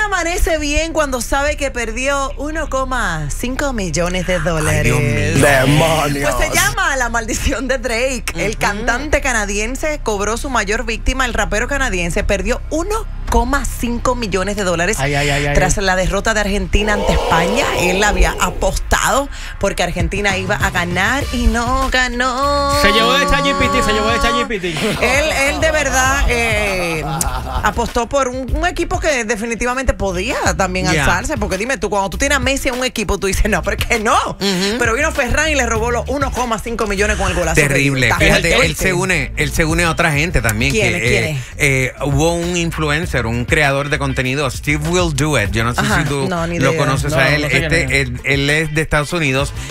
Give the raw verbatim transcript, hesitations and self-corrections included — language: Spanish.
amanece bien cuando sabe que perdió uno coma cinco millones de dólares? Ay, Dios mío. ¡Demonios! Pues se llama La Maldición de Drake. Uh-huh. El cantante canadiense cobró su mayor víctima. El rapero canadiense perdió uno coma cinco millones de dólares ay, ay, ay, tras ay. la derrota de Argentina ante España. Él había apostado porque Argentina iba a ganar y no ganó. Se llevó de ChatGPT, se llevó de ChatGPT. Él, él de verdad eh, apostó por un, un equipo que definitivamente podía también yeah. alzarse. Porque dime tú, cuando tú tienes a Messi en un equipo, tú dices, no, pero es que no. Uh-huh. Pero vino Ferran y le robó los uno coma cinco millones con el golazo. Terrible. Que fíjate, él se une, él se une a otra gente también. ¿Quién, que, ¿quién eh, eh, hubo un influencer, un creador de contenido, Steve Will Do It. Yo no sé Ajá, si tú no, lo conoces no, a él. no sé este, él. Él es de Estados Unidos